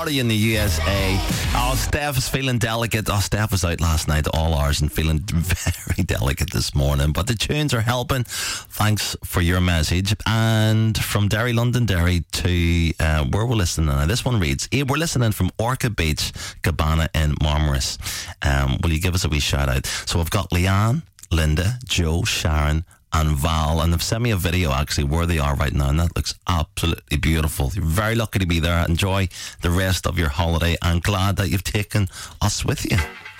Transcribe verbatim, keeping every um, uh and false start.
party in the U S A. Oh, Steph is feeling delicate. Oh, Steph was out last night all hours and feeling very delicate this morning. But the tunes are helping. Thanks for your message. And from Derry, London, Derry to uh, where we're listening now. This one reads, hey, we're listening from Orca Beach Cabana in Marmaris. Um, will you give us a wee shout out? So we've got Leanne, Linda, Joe, Sharon and Val, and they've sent me a video actually where they are right now, and that looks absolutely beautiful. You're very lucky to be there. Enjoy the rest of your holiday and glad that you've taken us with you.